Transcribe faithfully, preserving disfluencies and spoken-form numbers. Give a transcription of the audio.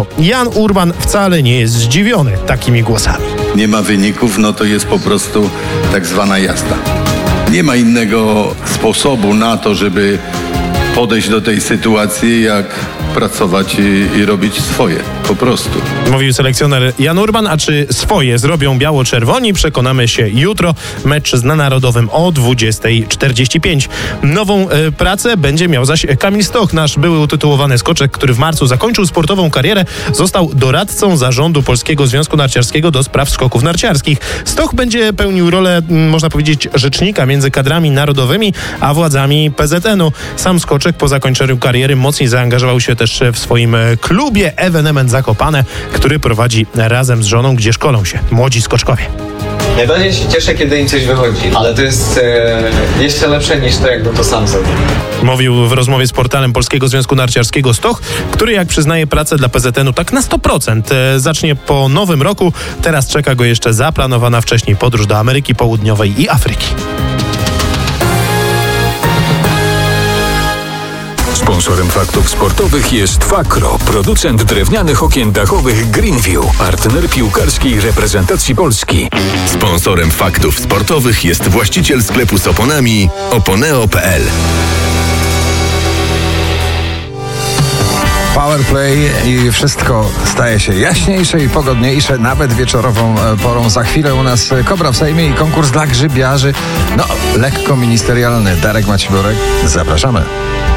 Lectego. Jan Urban wcale nie jest zdziwiony takimi głosami. Nie ma wyników, no to jest po prostu tak zwana jazda. Nie ma innego sposobu na to, żeby podejść do tej sytuacji, jak pracować i, i robić swoje, po prostu. Mówił selekcjoner Jan Urban, a czy swoje zrobią biało-czerwoni, przekonamy się jutro. Mecz z Narodowym o dwudziesta czterdzieści pięć. Nową e, pracę będzie miał zaś Kamil Stoch, nasz były utytułowany skoczek, który w marcu zakończył sportową karierę, został doradcą zarządu Polskiego Związku Narciarskiego do spraw skoków narciarskich. Stoch będzie pełnił rolę, m, można powiedzieć, rzecznika między kadrami narodowymi a władzami P Z N u. Sam skoczek po zakończeniu kariery mocniej zaangażował się też w swoim klubie Ewenement Zakopane, który prowadzi razem z żoną, gdzie szkolą się młodzi skoczkowie. Najbardziej się cieszę, kiedy im coś wychodzi, ale to jest e, jeszcze lepsze niż to, jakby to sam zrobił. Mówił w rozmowie z portalem Polskiego Związku Narciarskiego Stoch, który, jak przyznaje, pracę dla P Z N u tak na sto procent e, zacznie po nowym roku. Teraz czeka go jeszcze zaplanowana wcześniej podróż do Ameryki Południowej i Afryki. Sponsorem Faktów Sportowych jest Fakro, producent drewnianych okien dachowych Greenview, partner piłkarskiej reprezentacji Polski. Sponsorem Faktów Sportowych jest właściciel sklepu z oponami oponeo kropka p l. Powerplay i wszystko staje się jaśniejsze i pogodniejsze, nawet wieczorową porą. Za chwilę u nas Kobra w Sejmie i konkurs dla grzybiarzy. No, lekko ministerialny. Darek Maciborek, zapraszamy.